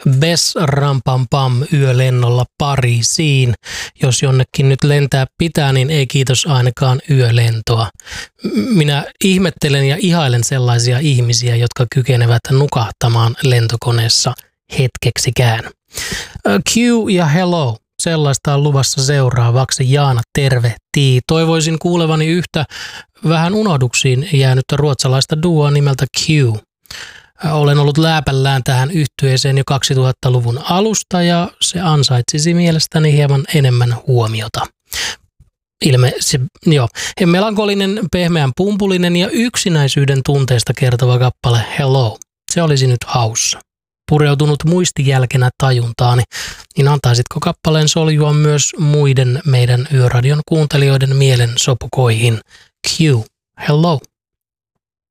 Bess Rampampam yölennolla Pariisiin. Jos jonnekin nyt lentää pitää, niin ei kiitos ainakaan yölentoa. Minä ihmettelen ja ihailen sellaisia ihmisiä, jotka kykenevät nukahtamaan lentokoneessa hetkeksikään. Q ja hello. Sellaista on luvassa seuraavaksi. Jaana, tervehtii. Toivoisin kuulevani yhtä vähän unohduksiin jäänyttä ruotsalaista duoa nimeltä Q. Olen ollut lääpällään tähän yhtyeeseen jo 2000-luvun alusta ja se ansaitsisi mielestäni hieman enemmän huomiota. Melankolinen, pehmeän pumpulinen ja yksinäisyyden tunteesta kertova kappale Hello. Se olisi nyt haussa. Pureutunut muistijälkenä tajuntaani, niin antaisitko kappaleen soljua myös muiden meidän Yöradion kuuntelijoiden mielen sopukoihin? Q. Hello.